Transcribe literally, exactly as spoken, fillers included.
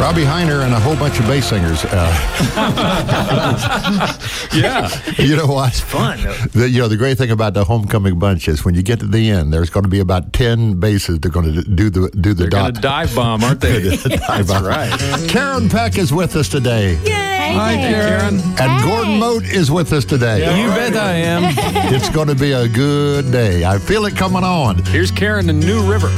Robbie Heiner and a whole bunch of bass singers. Uh, yeah. You know what? It's fun. The, you know, the great thing about the homecoming bunch is when you get to the end, there's going to be about ten basses that are going to do the do the They're dot. going to dive bomb, aren't they? That's right. Karen Peck is with us today. Yay! Hi, Karen. And Gordon Moat is with us today. You bet I am. It's going to be a good day. I feel it coming on. Here's Karen in New River.